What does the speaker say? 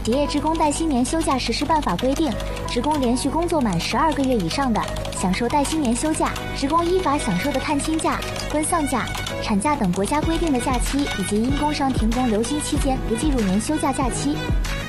企业职工带薪年休假实施办法规定，职工连续工作满12个月以上的，享受带薪年休假；职工依法享受的探亲假、婚丧假、产假等国家规定的假期，以及因工伤停工留薪期间不计入年休假假期。